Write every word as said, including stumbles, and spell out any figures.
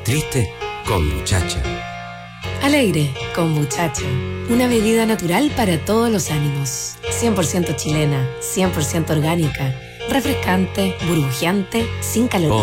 triste? Con muchacha. Alegre, con muchacha. Una bebida natural para todos los ánimos. cien por ciento chilena, cien por ciento orgánica, refrescante, burbujeante, sin calorías.